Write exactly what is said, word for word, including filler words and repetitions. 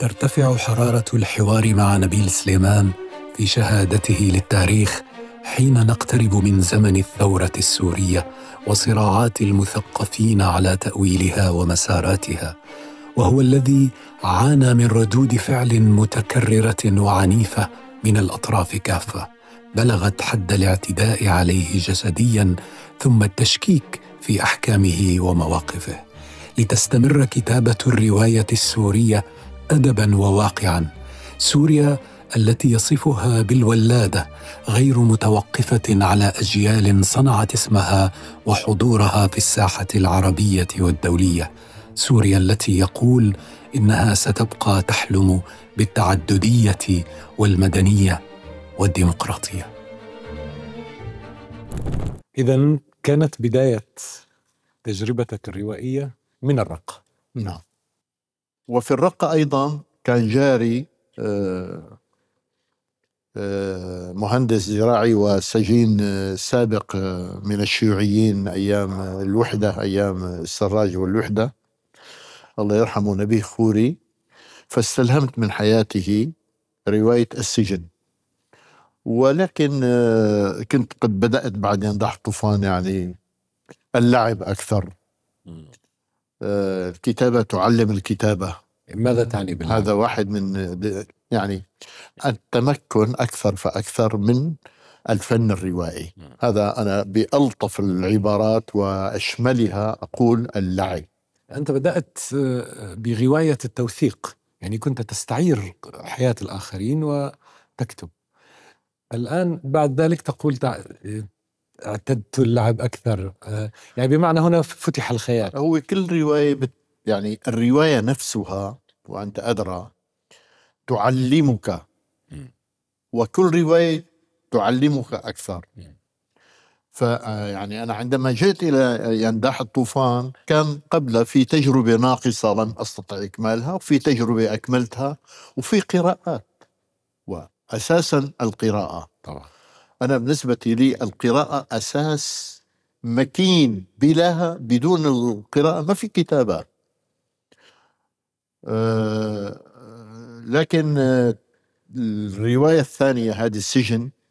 ترتفع حرارة الحوار مع نبيل سليمان في شهادته للتاريخ حين نقترب من زمن الثورة السورية وصراعات المثقفين على تأويلها ومساراتها، وهو الذي عانى من ردود فعل متكررة وعنيفة من الأطراف كافة بلغت حد الاعتداء عليه جسدياً ثم التشكيك في أحكامه ومواقفه، لتستمر كتابة الرواية السورية أدباً وواقعاً. سوريا التي يصفها بالولادة غير متوقفة على أجيال صنعت اسمها وحضورها في الساحة العربية والدولية. سوريا التي يقول إنها ستبقى تحلم بالتعددية والمدنية والديمقراطية. إذن كانت بداية تجربتك الروائية من الرقة. نعم، وفي الرقة أيضا كان جاري آه آه مهندس زراعي وسجين آه سابق آه من الشيوعيين أيام الوحدة، أيام السراج والوحدة، الله يرحمه، نبيه خوري. فاستلهمت من حياته رواية السجن، ولكن آه كنت قد بدأت بعد ينضح طوفان يعني اللعب أكثر. آه الكتابة تعلم الكتابة. ماذا تعني بالله؟ هذا واحد من يعني التمكن أكثر فأكثر من الفن الروائي. هذا أنا بألطف العبارات وأشملها أقول اللعب. أنت بدأت برواية التوثيق، يعني كنت تستعير حياة الآخرين وتكتب. الآن بعد ذلك تقول اعتدت اللعب أكثر، يعني بمعنى هنا فتح الخيال. هو كل رواية بت يعني الرواية نفسها وأنت أدرى تعلمك، وكل رواية تعلمك أكثر. فيعني أنا عندما جئت إلى ينداح الطوفان كان قبل في تجربة ناقصة لم أستطع إكمالها، وفي تجربة أكملتها، وفي قراءات، وأساسا القراءة. طبعا أنا بالنسبة لي القراءة أساس مكين، بلاها بدون القراءة ما في كتابة. أه لكن الرواية الثانية هذه السجن